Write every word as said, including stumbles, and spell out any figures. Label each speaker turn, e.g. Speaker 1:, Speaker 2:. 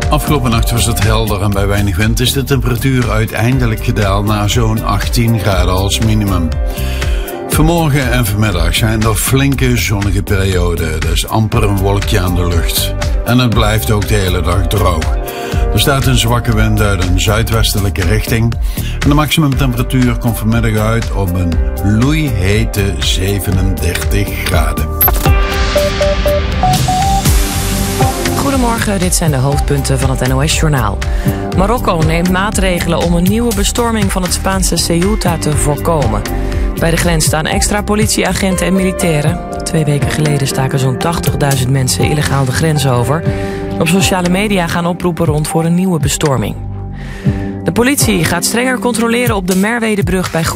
Speaker 1: Afgelopen nacht was het helder en bij weinig wind is de temperatuur uiteindelijk gedaald naar zo'n achttien graden als minimum. Vanmorgen en vanmiddag zijn er flinke zonnige perioden. Er is amper een wolkje aan de lucht. En het blijft ook de hele dag droog. Er staat een zwakke wind uit een zuidwestelijke richting. En de maximumtemperatuur komt vanmiddag uit op een loeihete zevenendertig graden.
Speaker 2: Goedemorgen, dit zijn de hoofdpunten van het N O S-journaal. Marokko neemt maatregelen om een nieuwe bestorming van het Spaanse Ceuta te voorkomen. Bij de grens staan extra politieagenten en militairen. Twee weken geleden staken zo'n tachtigduizend mensen illegaal de grens over. Op sociale media gaan oproepen rond voor een nieuwe bestorming. De politie gaat strenger controleren op de Merwedebrug bij